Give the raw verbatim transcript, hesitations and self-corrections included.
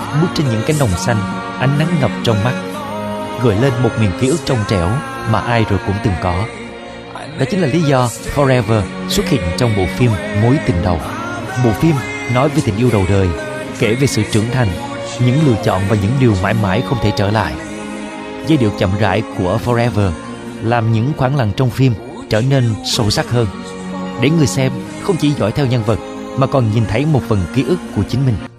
bước trên những cánh đồng xanh, ánh nắng ngập trong mắt, gợi lên một miền ký ức trong trẻo mà ai rồi cũng từng có. Đó chính là lý do Forever xuất hiện trong bộ phim Mối tình đầu. Bộ phim nói về tình yêu đầu đời, kể về sự trưởng thành, những lựa chọn và những điều mãi mãi không thể trở lại. Giai điệu chậm rãi của Forever làm những khoảng lặng trong phim trở nên sâu sắc hơn, để người xem không chỉ dõi theo nhân vật mà còn nhìn thấy một phần ký ức của chính mình.